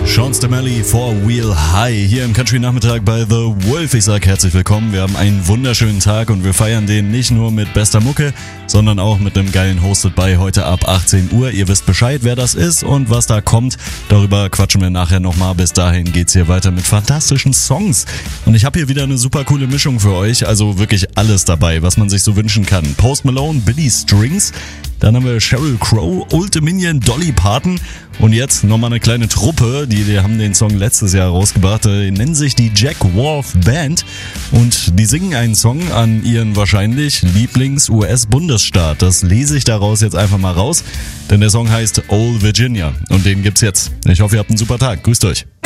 Sean Stamelli, Four Wheel High, hier im Country-Nachmittag bei The Wolf. Ich sag herzlich willkommen, wir haben einen wunderschönen Tag und wir feiern den nicht nur mit bester Mucke, sondern auch mit einem geilen Hosted bei heute ab 18 Uhr. Ihr wisst Bescheid, wer das ist und was da kommt. Darüber quatschen wir nachher nochmal. Bis dahin geht's hier weiter mit fantastischen Songs. Und ich habe hier wieder eine super coole Mischung für euch, also wirklich alles dabei, was man sich so wünschen kann. Post Malone, Billy Strings, dann haben wir Sheryl Crow, Old Dominion, Dolly Parton und jetzt nochmal eine kleine Truppe, die haben den Song letztes Jahr rausgebracht, die nennen sich die Jack Wolf Band und die singen einen Song an ihren wahrscheinlich Lieblings-US-Bundesstaat. Das lese ich daraus jetzt einfach mal raus, denn der Song heißt Old Virginia und den gibt's jetzt. Ich hoffe, ihr habt einen super Tag. Grüßt euch.